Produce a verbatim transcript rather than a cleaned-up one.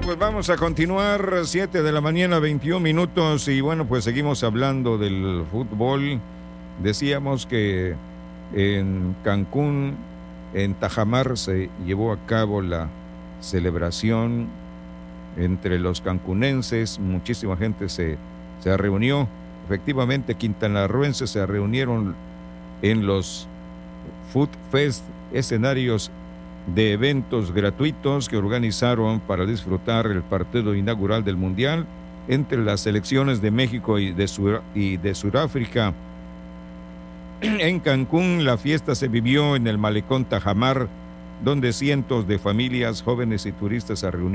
pues vamos a continuar, siete de la mañana, veintiún minutos, y bueno, pues seguimos hablando del fútbol. Decíamos que en Cancún, en Tajamar, se llevó a cabo la celebración entre los cancunenses, muchísima gente se, se reunió, efectivamente quintanarroenses se reunieron en los Food Fest, escenarios de eventos gratuitos que organizaron para disfrutar el partido inaugural del Mundial entre las selecciones de México y de, Sur y de Sudáfrica. En Cancún, la fiesta se vivió en el Malecón Tajamar, donde cientos de familias, jóvenes y turistas se reunieron